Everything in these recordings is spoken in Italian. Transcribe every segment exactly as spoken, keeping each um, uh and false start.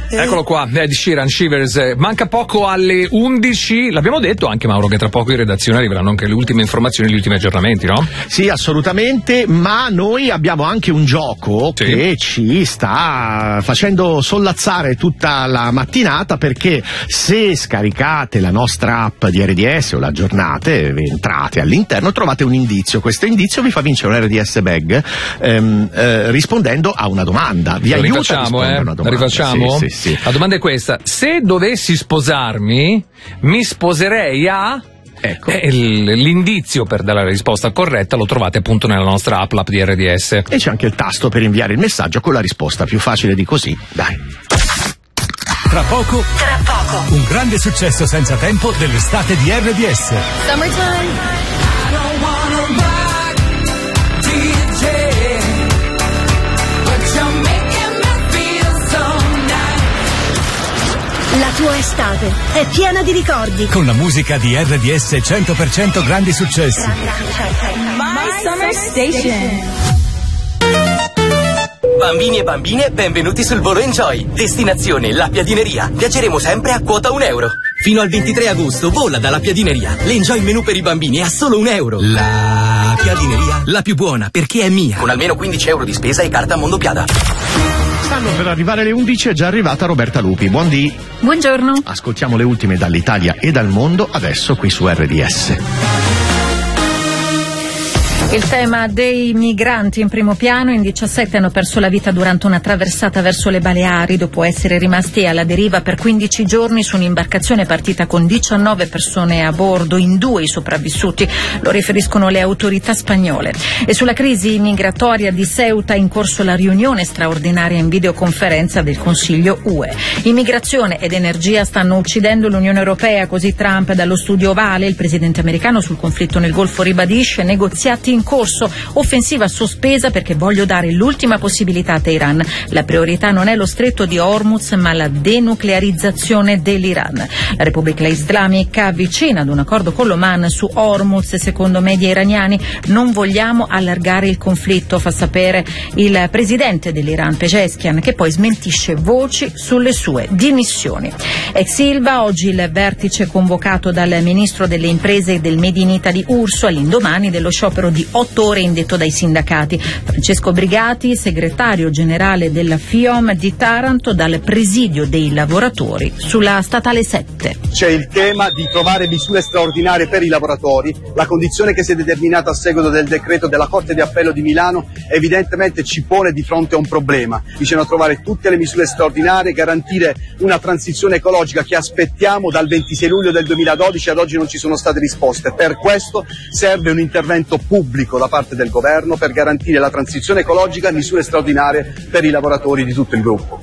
Eccolo qua, Ed Sheeran, Shivers. Manca poco alle undici, l'abbiamo detto anche Mauro che tra poco in redazione arriveranno anche le ultime informazioni, gli ultimi aggiornamenti, no? Sì, assolutamente, ma noi abbiamo anche un gioco sì. che ci sta facendo sollazzare tutta la mattinata, perché se scaricate la nostra app di R D S o la aggiornate, entrate all'interno, trovate un indizio. Questo indizio vi fa vincere un R D S bag ehm, eh, rispondendo a una domanda. Vi Lo aiuta a rifacciamo, rispondere eh? a una domanda. Rifacciamo? Sì, sì, sì. La domanda è questa: se dovessi sposarmi, mi sposerei a... Ecco. Eh, l'indizio per dare la risposta corretta lo trovate appunto nella nostra app, l'app di R D S. E c'è anche il tasto per inviare il messaggio con la risposta, più facile di così. Dai. Tra poco, Tra poco, un grande successo senza tempo dell'estate di R D S. Summertime. La tua estate è piena di ricordi. Con la musica di R D S cento per cento grandi successi. My Summer Station. Bambini e bambine, benvenuti sul volo Enjoy. Destinazione La Piadineria. Viaggeremo sempre a quota un euro. Fino al ventitré agosto vola dalla Piadineria. L'Enjoy menù per i bambini è a solo un euro. La Piadineria, la più buona perché è mia. Con almeno quindici euro di spesa e carta Mondopiada. Stanno per arrivare le undici, è già arrivata Roberta Lupi. Buondì. Buongiorno. Ascoltiamo le ultime dall'Italia e dal mondo adesso qui su R D S. Il tema dei migranti in primo piano. In diciassette hanno perso la vita durante una traversata verso le Baleari dopo essere rimasti alla deriva per quindici giorni su un'imbarcazione partita con diciannove persone a bordo, in due i sopravvissuti, lo riferiscono le autorità spagnole. E sulla crisi migratoria di Ceuta in corso la riunione straordinaria in videoconferenza del Consiglio U E. Immigrazione ed energia stanno uccidendo l'Unione Europea, così Trump dallo studio ovale. Il presidente americano sul conflitto nel Golfo ribadisce: negoziati in corso, offensiva sospesa perché voglio dare l'ultima possibilità a Teheran. La priorità non è lo stretto di Hormuz ma la denuclearizzazione dell'Iran. La Repubblica Islamica avvicina ad un accordo con l'Oman su Hormuz. Secondo media iraniani non vogliamo allargare il conflitto, fa sapere il presidente dell'Iran Pezeshkian, che poi smentisce voci sulle sue dimissioni. Ex Ilva, oggi il vertice convocato dal ministro delle imprese e del Made in Italy Urso all'indomani dello sciopero di otto ore indetto dai sindacati. Francesco Brigati, segretario generale della FIOM di Taranto, dal presidio dei lavoratori sulla statale sette. C'è il tema di trovare misure straordinarie per i lavoratori. La condizione che si è determinata a seguito del decreto della Corte di Appello di Milano evidentemente ci pone di fronte a un problema. Bisogna trovare tutte le misure straordinarie, garantire una transizione ecologica che aspettiamo dal ventisei luglio del duemiladodici, ad oggi non ci sono state risposte. Per questo serve un intervento pubblico da parte del governo per garantire la transizione ecologica e misure straordinarie per i lavoratori di tutto il gruppo.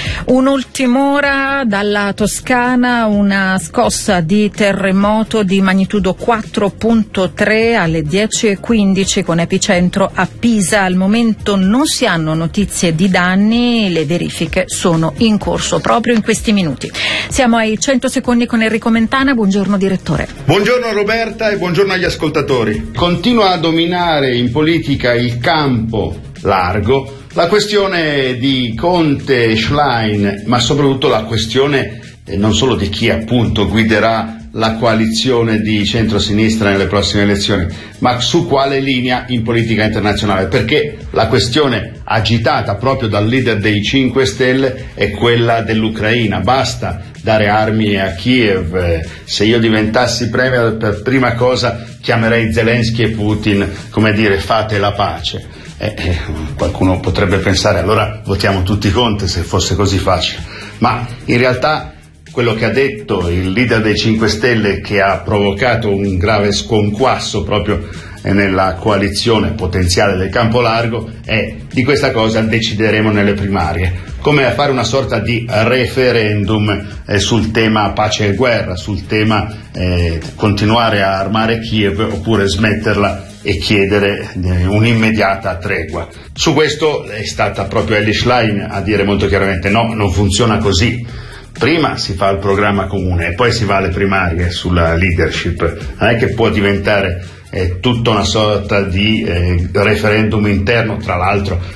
Un'ultim'ora dalla Toscana, una scossa di terremoto di magnitudo quattro virgola tre alle dieci e quindici con epicentro a Pisa. Al momento non si hanno notizie di danni, le verifiche sono in corso proprio in questi minuti. Siamo ai cento secondi con Enrico Mentana, buongiorno direttore. Buongiorno Roberta e buongiorno agli ascoltatori. Continua a dominare in politica il campo largo la questione di Conte e Schlein, ma soprattutto la questione eh, non solo di chi appunto guiderà la coalizione di centrosinistra nelle prossime elezioni, ma su quale linea in politica internazionale, perché la questione agitata proprio dal leader dei cinque Stelle è quella dell'Ucraina. Basta dare armi a Kiev. Se io diventassi premier, per prima cosa chiamerei Zelensky e Putin, come dire, fate la pace. Eh, eh, qualcuno potrebbe pensare allora votiamo tutti Conte se fosse così facile, ma in realtà quello che ha detto il leader dei cinque Stelle, che ha provocato un grave sconquasso proprio nella coalizione potenziale del campo largo, è: di questa cosa decideremo nelle primarie, come a fare una sorta di referendum eh, sul tema pace e guerra, sul tema eh, continuare a armare Kiev oppure smetterla e chiedere eh, un'immediata tregua. Su questo è stata proprio Elly Schlein a dire molto chiaramente: no, non funziona così. Prima si fa il programma comune e poi si va alle primarie sulla leadership. Non è che può diventare eh, tutta una sorta di eh, referendum interno. Tra l'altro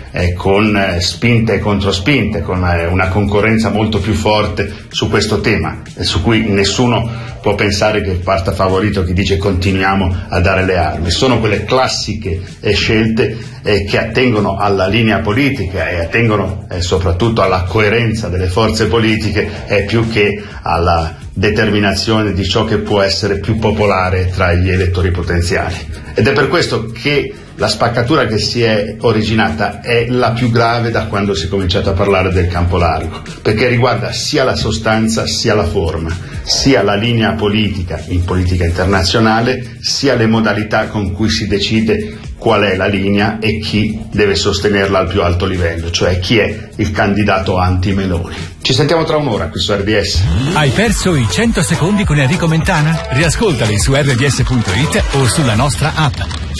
eh, con eh, spinte e controspinte, con eh, una concorrenza molto più forte su questo tema, eh, su cui nessuno può pensare che parta favorito chi dice continuiamo a dare le armi. Sono quelle classiche eh, scelte eh, che attengono alla linea politica e attengono eh, soprattutto alla coerenza delle forze politiche eh, più che alla determinazione di ciò che può essere più popolare tra gli elettori potenziali. Ed è per questo che la spaccatura che si è originata è la più grave da quando si è cominciato a parlare del campo largo, perché riguarda sia la sostanza sia la forma, sia la linea politica in politica internazionale, sia le modalità con cui si decide qual è la linea e chi deve sostenerla al più alto livello, cioè chi è il candidato anti-Meloni. Ci sentiamo tra un'ora qui su R D S. Hai perso i cento secondi con Enrico Mentana? Riascoltali su R D S punto it o sulla nostra app.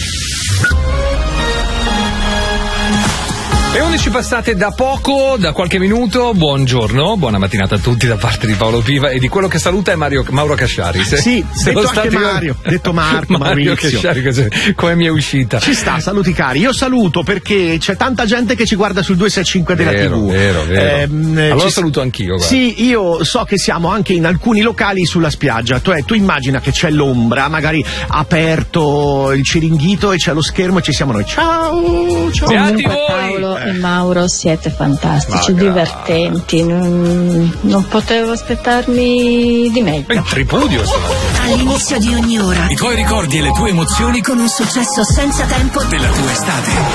Le undici passate da poco, da qualche minuto. Buongiorno, buona mattinata a tutti da parte di Paolo Piva e di quello che saluta è Mario, Mauro Casciari. Se, sì, se detto anche Mario, detto Marco, Mario Maurizio. Casciari, come mi è uscita. Ci sta, saluti cari. Io saluto perché c'è tanta gente che ci guarda sul duecentosessantacinque della vero, tivù. Vero, vero. Eh, allora ci... saluto anch'io. Guarda. Sì, io so che siamo anche in alcuni locali sulla spiaggia. Tu, tu immagina che c'è l'ombra, magari aperto il ciringhito e c'è lo schermo e ci siamo noi. Ciao, ciao. Comunque Paolo eh. e Mauro siete fantastici, Ma divertenti, non, non potevo aspettarmi di meglio. Il tripudio all'inizio di ogni ora i tuoi ricordi e le tue emozioni con un successo senza tempo della tua estate.